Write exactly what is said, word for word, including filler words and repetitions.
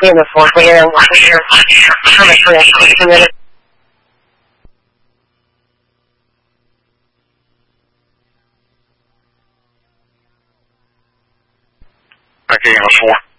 念的佛，因为我是他们说的是现在的。 再给你们说。